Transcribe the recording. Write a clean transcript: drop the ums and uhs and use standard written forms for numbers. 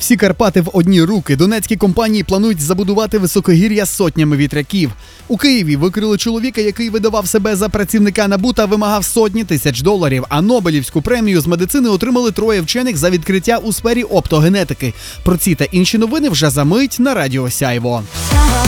Всі Карпати в одні руки. Донецькі компанії планують забудувати високогір'я сотнями вітряків. У Києві викрили чоловіка, який видавав себе за працівника НАБУ та вимагав сотні тисяч доларів. А Нобелівську премію з медицини отримали троє вчених за відкриття у сфері оптогенетики. Про ці та інші новини вже за мить на Радіо Сяйво.